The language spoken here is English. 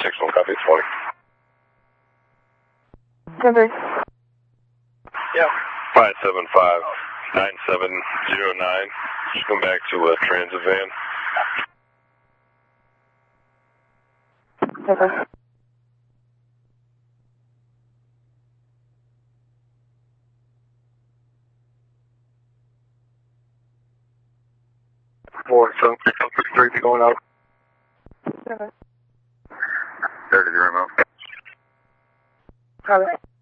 6-1 copy, 20. Okay. Yeah. 575-9709. Just come back to a transit van. Okay. More, so 3 going out. Okay. 30 remote. Copy.